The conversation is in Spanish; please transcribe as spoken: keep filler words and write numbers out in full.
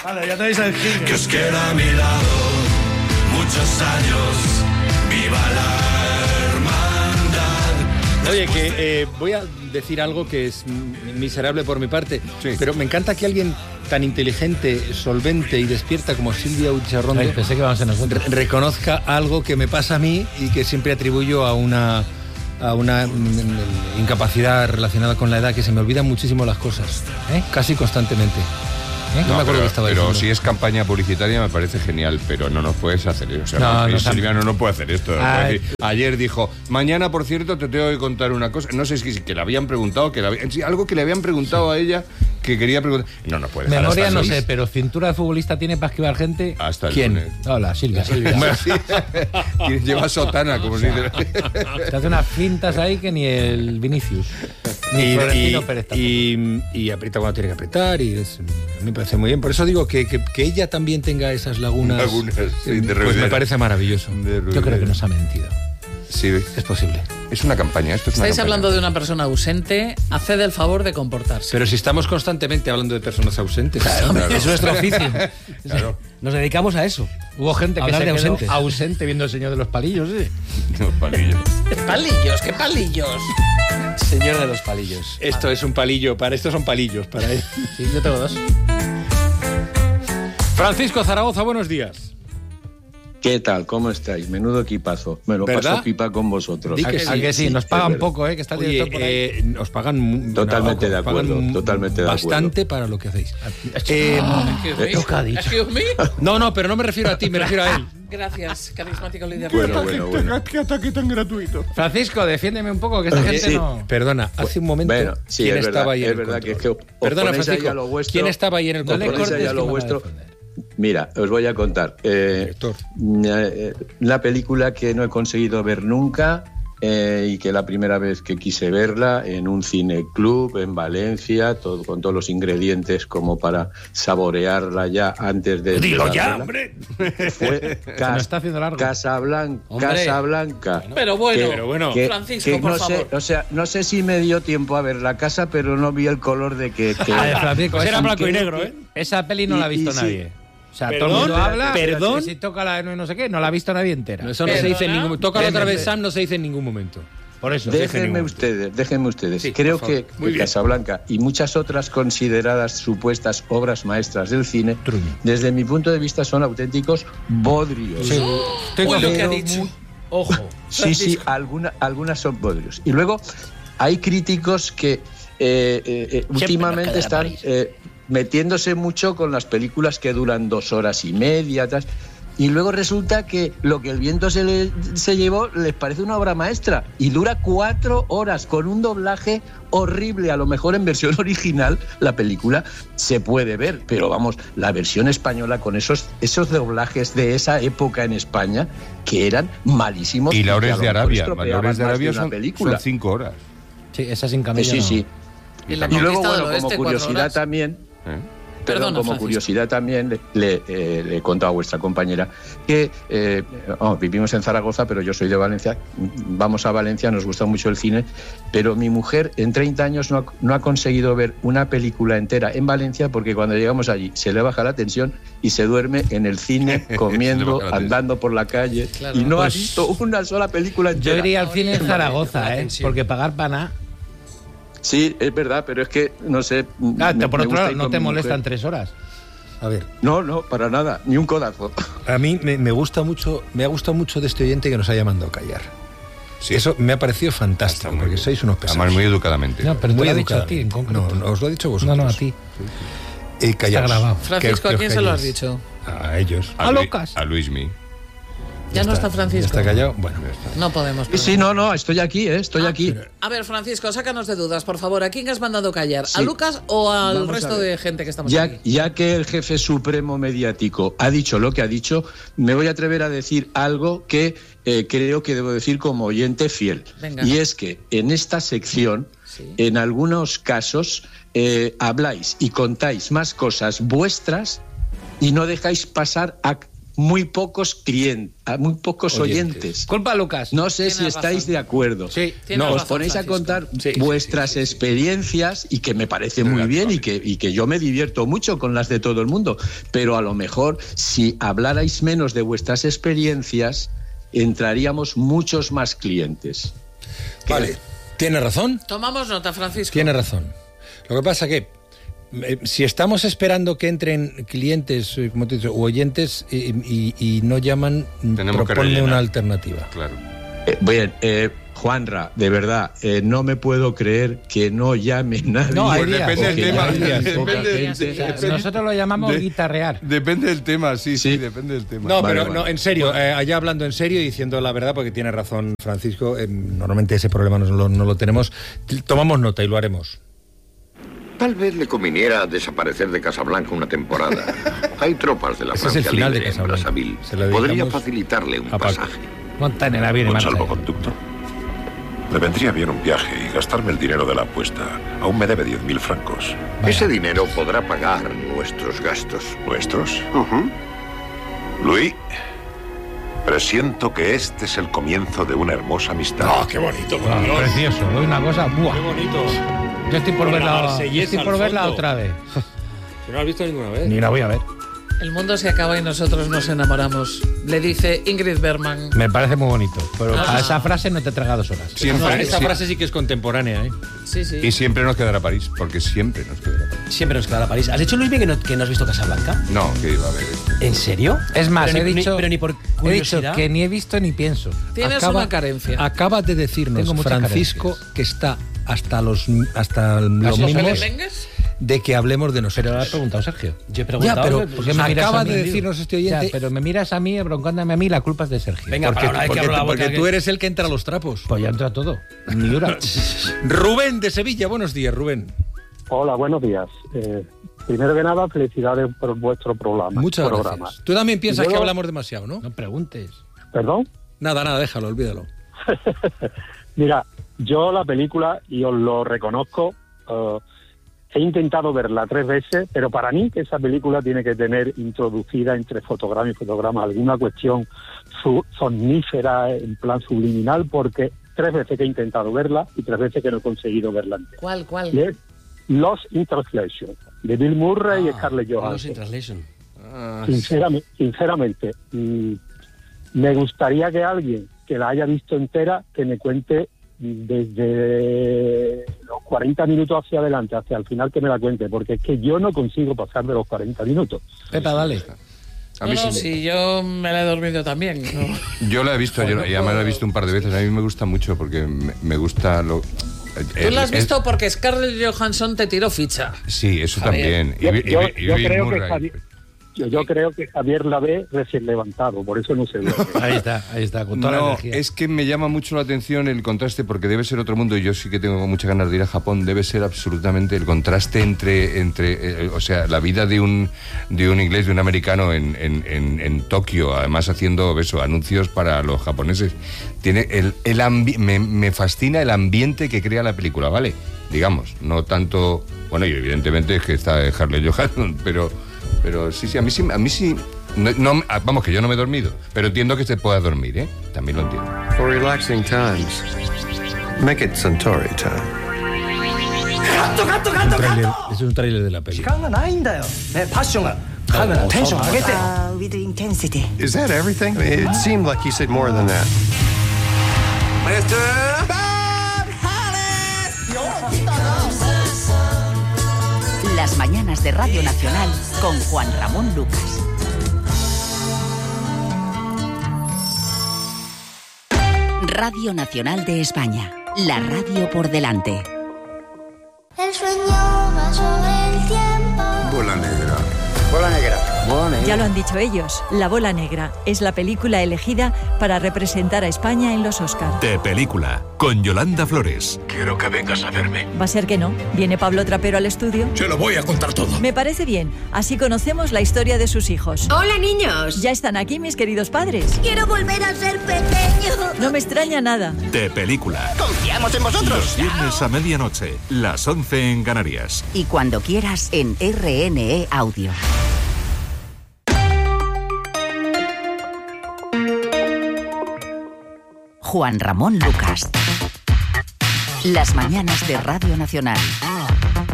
Vale, ya tenéis el jingle. Que os queda a mi lado muchos años. ¡Viva la hermandad! Oye, que eh, voy a decir algo que es miserable por mi parte, sí. Pero me encanta que alguien tan inteligente, solvente y despierta como Silvia Ucharrondo Ay, pensé que vamos a nosotros. re- reconozca algo que me pasa a mí y que siempre atribuyo a una a una mm, incapacidad relacionada con la edad, que se me olvidan muchísimo las cosas, ¿eh? Casi constantemente. ¿Eh? No, no me acuerdo pero, que estaba pero diciendo. si es campaña publicitaria me parece genial, pero no nos puedes hacer eso. O sea, no, no, Silviano no puede hacer esto. Ay, decir, ayer dijo, mañana, por cierto, te tengo que contar una cosa. No sé si que, que le habían preguntado, que le habían, sí, algo que le habían preguntado sí. a ella que quería preguntar. No, no puede. Memoria no sé, pero cintura de futbolista tiene para esquivar gente. Hasta el ¿Quién? lunes. Hola, Silvia. Silvia. Sí. Lleva sotana, como si dice. Te hace unas fintas ahí que ni el Vinicius. Ni Y, Florentino y, Pérez tampoco. y, y aprieta cuando tiene que apretar y es, a mí me parece muy bien. Por eso digo que, que, que ella también tenga esas lagunas, Lagunas, sí, de pues ruidera. me parece maravilloso. Yo creo que nos ha mentido. Sí, Es posible. es una campaña. Esto es una Estáis campaña. hablando de una persona ausente, haced el favor de comportarse. Pero si estamos constantemente hablando de personas ausentes. Claro, claro. Es nuestro oficio. Claro. Nos dedicamos a eso. Hubo gente que Hablar se de quedó ausentes. ausente viendo El Señor de los Palillos, ¿eh? Los palillos. ¡Palillos, qué palillos! Señor de los palillos. Esto es un palillo, para estos son palillos, para él. Sí, yo tengo dos. Francisco Zaragoza, buenos días. ¿Qué tal? ¿Cómo estáis? Menudo equipazo. Me lo ¿Verdad? paso pipa con vosotros. Di ¿A que que, sí, a que sí? sí, Nos es pagan verdad. poco, ¿eh? Que está el Oye, director por ahí. eh, nos pagan mu- Totalmente no, de acuerdo, pagan totalmente de acuerdo. bastante para lo que hacéis. Eh, Excuse me. Excuse me. no, no, pero no me refiero a ti, me refiero a él. Gracias, carismático líder. Bueno, bueno, bueno. ¿Qué ataque tan gratuito? Francisco, defiéndeme un poco, que esta gente sí. no... Perdona, hace un momento, Bueno, sí, ¿quién es estaba verdad, ahí en es el verdad que control? es que os Perdona, ponéis ahí Francisco, a lo vuestro. ¿quién estaba ahí en el Os control? ponéis ahí a que lo me va a vuestro. defender. Mira, os voy a contar. Eh, Director. eh, la película que no he conseguido ver nunca eh, y que la primera vez que quise verla en un cineclub en Valencia, todo, con todos los ingredientes como para saborearla ya antes de... Dilo de ya, verla, hombre. Fue Se nos Cas- está haciendo largo. Casablanca. Hombre. Casablanca. Pero bueno, Que- Pero bueno. que- Francisco, que por no favor. sé, o sea, no sé si me dio tiempo a ver la casa, pero no vi el color de que... que A ver, Francisco, Pues esa- era blanco y creo negro, que- ¿eh? Esa peli no Y- la ha visto y sí. nadie. O sea, ¿Perdón? todo el mundo habla, ¿Perdón? pero si toca la no, no sé qué, no la ha visto nadie entera. No, eso no se dice en ningún momento. Tócalo otra vez, Déjenme- Sam, no se dice en ningún momento. Por eso. Déjenme ustedes, déjenme ustedes. Sí, Creo por favor. que Muy bien. Casablanca y muchas otras consideradas supuestas obras maestras del cine, Truño. desde mi punto de vista son auténticos bodrios. Sí. Uy, lo que ha Pero dicho. muy- Ojo. Sí, sí, Francisco. alguna, algunas son bodrios. Y luego hay críticos que eh, eh, eh, últimamente queda están París. eh, metiéndose mucho con las películas que duran dos horas y media, tal, y luego resulta que lo que el viento se, le, se llevó les parece una obra maestra y dura cuatro horas con un doblaje horrible. A lo mejor en versión original la película se puede ver, pero vamos, la versión española con esos, esos doblajes de esa época en España que eran malísimos. Y que a Laures lo de mejor Arabia. estropeaban Laures de más Arabia una son, película. son cinco horas. Sí, esa sin Eh, camilla sí, no. sí. Y la Y luego, conquista del bueno, como oeste, cuatro curiosidad horas. también, ¿Eh? perdón, Perdona, como Francisco. curiosidad también le, le, eh, le he contado a vuestra compañera que eh, oh, vivimos en Zaragoza, pero yo soy de Valencia. Vamos a Valencia, nos gusta mucho el cine, pero mi mujer en treinta años no ha, no ha conseguido ver una película entera en Valencia porque cuando llegamos allí se le baja la tensión y se duerme en el cine, Se le comiendo, baja la andando por la calle, Claro. y no Pues ha visto una sola película entera. Yo iría al cine en Zaragoza, La ¿eh? tensión. Porque pagar para nada. Sí, es verdad, pero es que, no sé... Ah, me- por me otro gusta lado, ir no con te mi mujer. molestan tres horas. A ver, No, no, para nada, ni un codazo. a mí me, me gusta mucho, me ha gustado mucho de este oyente que nos haya mandado callar. Sí. Eso me ha parecido fantástico, Está muy porque bien. sois unos pesados. Además, muy educadamente. No, pero te Muy lo ha dicho a educadamente. ti en concreto. No, no, os lo he dicho vosotros. No, no, a ti. Eh, callaos. Está grabado. Francisco, Que- ¿a que quién os se lo has calléis. dicho? A ellos. A Lu- Lucas. A Luismi. Ya no está ¿Ya Francisco. está callado? Bueno. No podemos. Sí, sí, no, no, estoy aquí, ¿eh? Estoy Ah, aquí. A ver, Francisco, sácanos de dudas, por favor. ¿A quién has mandado callar? ¿A Sí. Lucas o al Vamos a resto ver. de gente que estamos Ya, aquí? ya que el jefe supremo mediático ha dicho lo que ha dicho, me voy a atrever a decir algo que eh, creo que debo decir como oyente fiel. Venga. Y es que en esta sección, Sí. en algunos casos, eh, habláis y contáis más cosas vuestras y no dejáis pasar a muy pocos clientes, muy pocos oyentes. Oyentes. Culpa a Lucas. No sé si Tienes estáis razón. de acuerdo. Sí. Tienes No, os razón, ponéis Francisco. a contar Sí, sí, vuestras sí, sí, sí. experiencias y que me parece muy bien y que, y que yo me divierto mucho con las de todo el mundo. Pero a lo mejor si hablarais menos de vuestras experiencias, entraríamos muchos más clientes. Vale, tiene razón, Tomamos nota, Francisco. tiene razón. Lo que pasa que eh, si estamos esperando que entren clientes, eh, como te he dicho, u oyentes eh, y, y no llaman, Tenemos que proponle rellenar. una alternativa. Claro. Eh, bien, eh, Juanra, de verdad, eh, no me puedo creer que no llame nadie. No, hay Pues días. depende del Porque tema. ya hay días, Depende, poca de- gente. O sea, depende- nosotros lo llamamos de- guitarrear. Depende del tema, sí, sí, Sí. depende del tema. No, Vale, pero vale. no, en serio, eh, allá hablando en serio y diciendo la verdad, porque tiene razón Francisco, eh, normalmente ese problema no lo, no lo tenemos. T- Tomamos nota y lo haremos. Tal vez le conviniera desaparecer de Casablanca una temporada. Hay tropas de la Ese es el Francia final de Libre en Casablanca. Brazzaville. Se lo Podría dedicamos facilitarle un a Paco. pasaje. Monta en el avión y Un marcha. salvoconducto. Le vendría bien un viaje y gastarme el dinero de la apuesta. Aún me debe diez mil francos. Ese dinero podrá pagar nuestros gastos. ¿Nuestros? Luis, presiento que este es el comienzo de una hermosa amistad. ¡Ah, qué bonito! por Dios! Precioso. Hoy una cosa. ¡Buah! ¡Qué bonito! Yo estoy por Con la verla, yo marsellesa estoy al por verla fondo. otra vez. Que no lo has visto ninguna vez. Ni la voy a ver. El mundo se acaba y nosotros nos enamoramos. Le dice Ingrid Bergman. Me parece muy bonito. Pero Ah. a esa frase no te traga dos horas. Siempre, No, esta sí. frase sí que es contemporánea, ¿eh? Sí, sí. Y siempre nos quedará París, porque siempre nos quedará París. Siempre nos quedará París. ¿Has dicho, Luis, que no, que no has visto Casablanca? No, que iba a ver. ¿En serio? Es más, Pero he ni- dicho, ni- pero ni por he dicho curiosidad. que ni he visto ni pienso. Tienes Acaba- una carencia. Acaba de decirnos Tengo muchas Francisco carencias. que está hasta los hasta los ¿Los mismos merengues? de que hablemos de Pero lo nosotros. ha preguntado Sergio. Yo he preguntado. Ya, pero ¿por qué ¿Por qué me miras acaba a mí, de digo? decirnos este oyente. Ya, pero me miras a mí, broncándome a mí, la culpa es de Sergio. Venga, porque, para la vez que porque- abro la boca, porque que- tú eres el que entra a los trapos. Pues ya entra todo. Ni dura. Rubén de Sevilla, buenos días, Rubén. Hola, buenos días. Eh, primero que nada, felicidades por vuestro programa. Muchas programa. gracias. Tú también piensas Y luego- que hablamos demasiado, ¿no? No preguntes. ¿Perdón? Nada, nada, déjalo, olvídalo. Mira, yo la película, y os lo reconozco, eh, he intentado verla tres veces, pero para mí que esa película tiene que tener introducida entre fotograma y fotograma alguna cuestión su- somnífera en plan subliminal, porque tres veces que he intentado verla y tres veces que no he conseguido verla entera. ¿Cuál, Y cuál? es Lost in Translation, de Bill Murray y Scarlett Lost in Johansson. Translation. Sinceramente, sinceramente mm, me gustaría que alguien que la haya visto entera, que me cuente desde los cuarenta minutos hacia adelante, hacia el final, que me la cuente, porque es que yo no consigo pasar de los cuarenta minutos. Pepa, dale. A mí No, no, sí. si yo me la he dormido también. ¿no? Yo la he visto, yo, y además la he visto un par de veces. A mí me gusta mucho porque me, me gusta lo. Tú la has visto porque Scarlett Johansson te tiró ficha. Sí, eso Javier. también. Y, Yo, y- yo- y yo Bill creo que Murray. Javier, yo, yo creo que Javier la ve recién levantado, por eso no se ve. Ahí está, ahí está, con toda la No, energía. es que me llama mucho la atención el contraste porque debe ser otro mundo y yo sí que tengo muchas ganas de ir a Japón. Debe ser absolutamente el contraste entre, entre eh, o sea, la vida de un de un inglés, de un americano en, en, en, en Tokio, además haciendo eso, anuncios para los japoneses. Tiene el, el ambi- me, me fascina el ambiente que crea la película, ¿vale? Digamos, no tanto, bueno, y evidentemente es que está Harley Johansson, pero pero sí, sí, a mí sí, a mí sí. No, no- vamos, que yo no me he dormido, pero entiendo que se pueda dormir, ¿eh? También lo entiendo. For relaxing times, make it Centauri time. Es un tráiler- es un tráiler de la película. With intensity. Is that everything? I mean, it seemed like he said more than that. Las mañanas de Radio Nacional con Juan Ramón Lucas. Radio Nacional de España. La radio por delante. El sueño va sobre el tiempo. Bola negra. Bola negra. Bola negra. Ya lo han dicho ellos, La Bola Negra es la película elegida para representar a España en los Oscar. De película, con Yolanda Flores. Quiero que vengas a verme. Va a ser que no. Viene Pablo Trapero al estudio. Se lo voy a contar todo. Me parece bien. Así conocemos la historia de sus hijos. Hola, niños. Ya están aquí mis queridos padres. Quiero volver a ser pequeño. No me extraña nada. De película. Confiamos en vosotros. Los viernes a medianoche, las once en Canarias. Y cuando quieras en R N E Audio. Juan Ramón Lucas. Las mañanas de Radio Nacional.